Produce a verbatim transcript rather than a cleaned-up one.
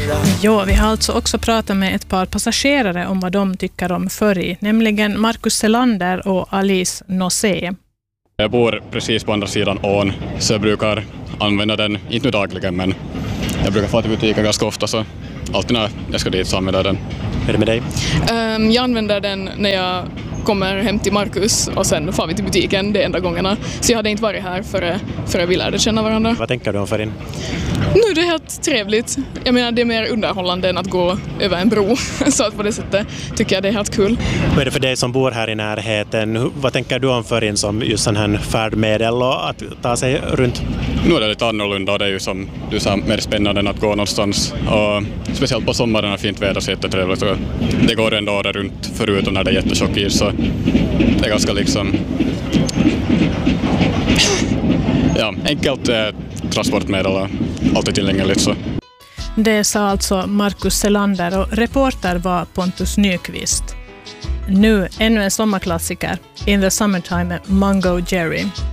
Jo, vi har alltså också pratat med ett par passagerare om vad de tycker om färg, nämligen Marcus Selander och Alice Nosé. Jag bor precis på andra sidan ån, så jag brukar använda den, inte nu dagligen, men jag brukar få till butiken ganska ofta, så alltid när jag ska dit så använder jag den. Hur är det med dig? Um, jag använder den när jag kommer hem till Marcus och sen får vi till butiken de enda gångerna. Så jag hade inte varit här före, före vi lärde känna varandra. Vad tänker du om färgen? Nu, det är helt trevligt. Jag menar, det är mer underhållande än att gå över en bro. Så att på det sättet tycker jag det är helt kul. Vad är det för dig som bor här i närheten? Vad tänker du om färgen som just sån här färdmedel och att ta sig runt? Nu är det lite annorlunda och det är ju som du sa mer spännande än att gå någonstans. Och speciellt på sommaren när fint väder så är det jättetrevligt. Och det går ändå året runt förutom när det är jättetjock is, så det är ganska liksom ja, enkelt eh, transportmedel och alltid tillgängligt. Så. Det sa alltså Marcus Selander och reporter var Pontus Nyqvist. Nu ännu en sommarklassiker, In the Summertime med Mungo Jerry.